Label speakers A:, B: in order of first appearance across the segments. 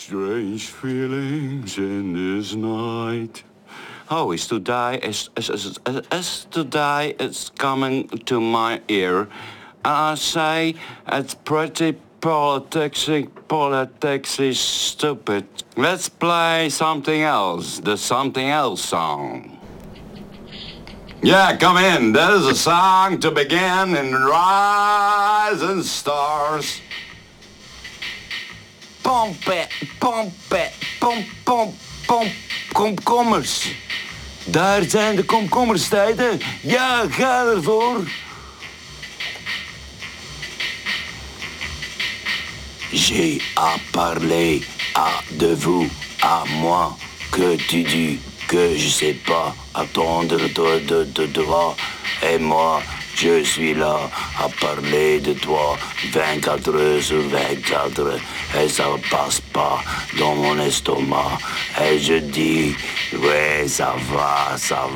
A: Strange feelings in this night. Oh, is to die, is to die, it's coming to my ear. I say it's pretty politics is stupid. Let's play something else, the something else song. Yeah, come in. There's a song to begin in Rising Stars. Pomp it, pom, komkommers. Daar zijn de komkommerstijden. Ja, ga ervoor. J'ai à parler à de vous, à moi, que tu dis que je sais pas attendre de toi. Et moi, je suis là à parler de toi 24 heures sur 24 et ça passe pas dans mon estomac. Et je dis, ouais, ça va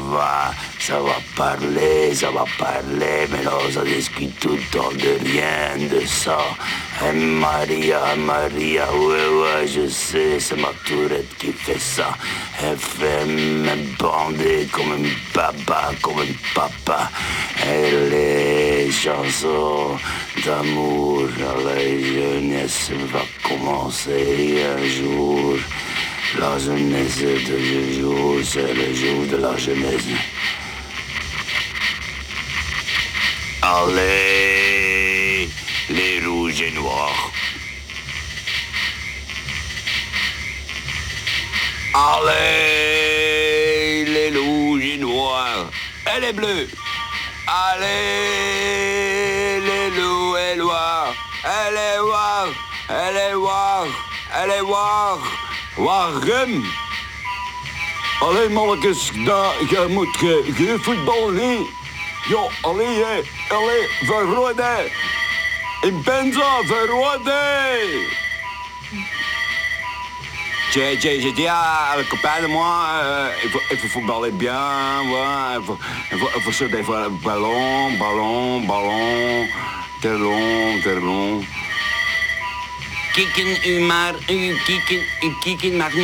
A: parler, mais là, ça discute tout le temps de rien de ça. Et Maria, ouais, je sais, c'est ma tourette qui fait ça. Elle fait me bander comme un papa. Et les chansons d'amour à la jeunesse va commencer un jour. La jeunesse de ce jour, c'est le jour de la jeunesse. Allez, les rouges et noirs. Allez, les rouges et noirs. Et les bleus. Allez, les loups et noirs. Elle est war. Waarom? Allee, mannetjes, je moet voetbal niet. Ja, allee, verrode. Ik ben zo verrode. J'ai dit à le copain de moi, il faut footballer bien, ouais, il faut sauter ballon, terlong. Kikken u maar niet.